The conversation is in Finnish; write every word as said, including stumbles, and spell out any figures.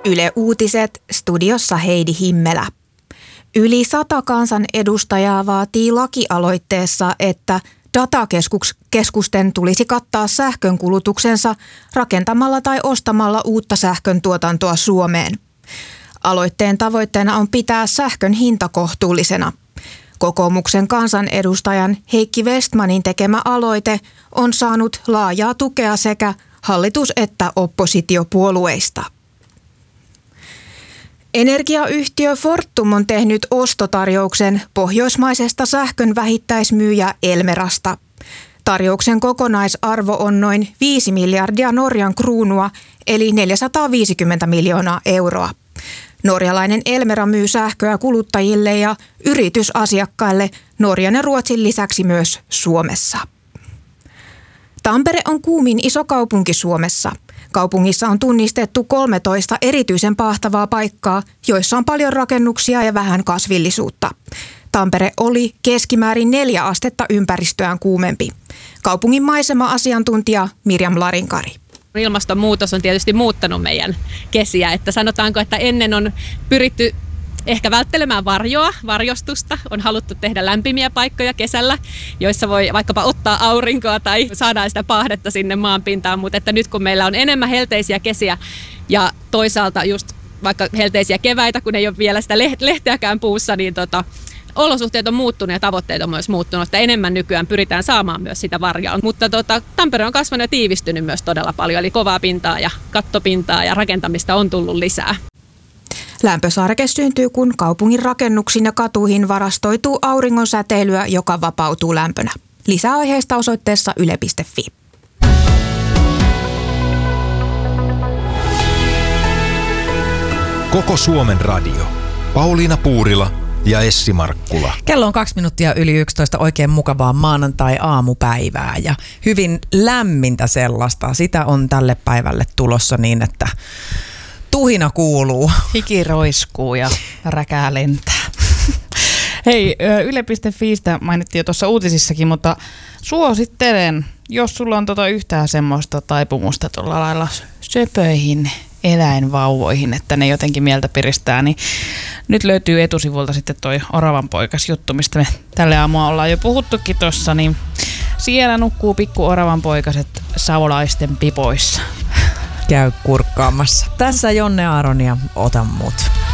Yle Uutiset, studiossa Heidi Himmelä. Yli sata kansanedustajaa vaatii lakialoitteessa, että datakeskusten tulisi kattaa sähkönkulutuksensa rakentamalla tai ostamalla uutta sähkön tuotantoa Suomeen. Aloitteen tavoitteena on pitää sähkön hinta kohtuullisena. Kokoomuksen kansanedustajan Heikki Vestmanin tekemä aloite on saanut laajaa tukea sekä hallitus- että oppositiopuolueista. Energiayhtiö Fortum on tehnyt ostotarjouksen pohjoismaisesta sähkön vähittäismyyjä Elmerasta. Tarjouksen kokonaisarvo on noin viisi miljardia Norjan kruunua, eli neljäsataaviisikymmentä miljoonaa euroa. Norjalainen Elmera myy sähköä kuluttajille ja yritysasiakkaille Norjan ja Ruotsin lisäksi myös Suomessa. Tampere on kuumin iso kaupunki Suomessa. Kaupungissa on tunnistettu kolmetoista erityisen pahtavaa paikkaa, joissa on paljon rakennuksia ja vähän kasvillisuutta. Tampere oli keskimäärin neljä astetta ympäristöään kuumempi. Kaupungin maisema-asiantuntija Mirjam Larinkari. Ilmastonmuutos on tietysti muuttanut meidän kesiä, että sanotaanko, että ennen on pyritty ehkä välttelemään varjoa, varjostusta. On haluttu tehdä lämpimiä paikkoja kesällä, joissa voi vaikkapa ottaa aurinkoa tai saadaan sitä paahdetta sinne maanpintaan, mutta että nyt kun meillä on enemmän helteisiä kesiä ja toisaalta just vaikka helteisiä keväitä, kun ei ole vielä sitä lehteäkään puussa, niin tota, olosuhteet on muuttunut ja tavoitteet on myös muuttunut, että enemmän nykyään pyritään saamaan myös sitä varjoa. Mutta tota, Tampere on kasvanut ja tiivistynyt myös todella paljon, eli kovaa pintaa ja kattopintaa ja rakentamista on tullut lisää. Lämpösarke syntyy, kun kaupungin rakennuksiin ja katuihin varastoituu auringon säteilyä, joka vapautuu lämpönä. Lisää aiheesta osoitteessa yle piste fi. Koko Suomen radio. Pauliina Puurila ja Essi Markkula. Kello on kaksi minuuttia yli yksitoista, oikein mukavaa maanantai-aamupäivää ja hyvin lämmintä sellaista. Sitä on tälle päivälle tulossa niin, että tuhina kuuluu. Hiki roiskuu ja räkää lentää. Hei, yle piste fiistä mainittiin jo tuossa uutisissakin, mutta suosittelen, jos sulla on tota yhtään semmoista taipumusta tuolla lailla söpöihin eläinvauvoihin, että ne jotenkin mieltä piristää, niin nyt löytyy etusivulta sitten toi Oravanpoikas juttu, mistä me tälle aamua ollaan jo puhuttukin tuossa, niin siellä nukkuu pikku oravanpoikaset savolaisten pipoissa. Käy kurkkaamassa. Tässä Jonne Aaron ja Ota mut.